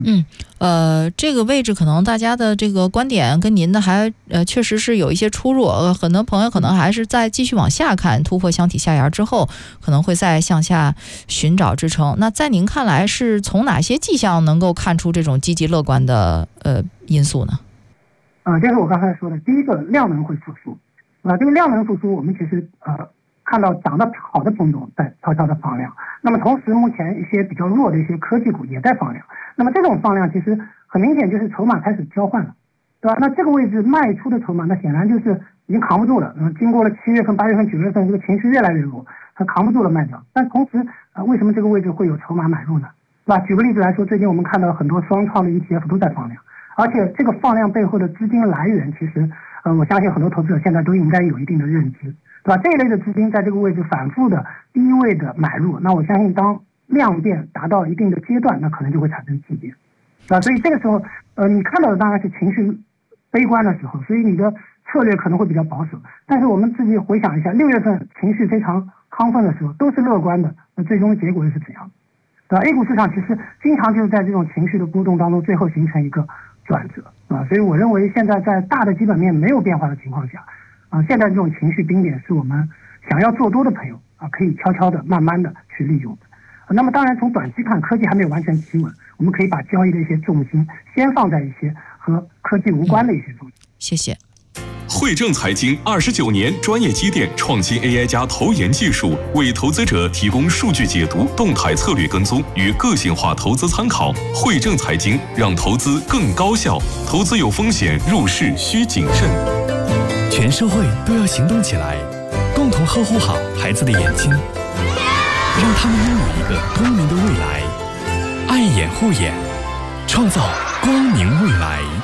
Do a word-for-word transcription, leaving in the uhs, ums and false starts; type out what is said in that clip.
嗯，呃，这个位置可能大家的这个观点跟您的还呃确实是有一些出入，呃，很多朋友可能还是在继续往下看，突破箱体下沿之后，可能会再向下寻找支撑。那在您看来，是从哪些迹象能够看出这种积极乐观的呃因素呢？ 呃，这是我刚才说的，第一个量能会复苏，啊、呃，这个量能复苏，我们其实呃看到涨得好的品种在悄悄的放量，那么同时目前一些比较弱的一些科技股也在放量。那么这种放量其实很明显就是筹码开始交换了，对吧？那这个位置卖出的筹码，那显然就是已经扛不住了。嗯，经过了七月份、八月份、九月份，这个情绪越来越弱，它扛不住了卖掉。但同时，呃，为什么这个位置会有筹码买入呢？对吧？举个例子来说，最近我们看到很多双创的 E T F 都在放量，而且这个放量背后的资金来源，其实，呃，我相信很多投资者现在都应该有一定的认知，对吧？这一类的资金在这个位置反复的低位的买入，那我相信当量变达到一定的阶段，那可能就会产生季跌，啊，所以这个时候，呃，你看到的当然是情绪悲观的时候，所以你的策略可能会比较保守。但是我们自己回想一下，六月份情绪非常亢奋的时候，都是乐观的，那最终结果又是怎样的？对吧 ？A 股市场其实经常就是在这种情绪的波动当中，最后形成一个转折，啊，所以我认为现在在大的基本面没有变化的情况下，啊，现在这种情绪冰点是我们想要做多的朋友啊，可以悄悄的、慢慢的去利用的。那么当然，从短期看，科技还没有完全企稳，我们可以把交易的一些重心先放在一些和科技无关的一些重心。 嗯、谢谢。 汇正财经二十九年专业积淀，创新 A I 加投研技术，为投资者提供数据解读、动态策略跟踪与个性化投资参考。汇正财经让投资更高效，投资有风险，入市需谨慎。 全社会都要行动起来，共同呵护好孩子的眼睛。让他们拥有一个光明的未来，爱眼护眼，创造光明未来。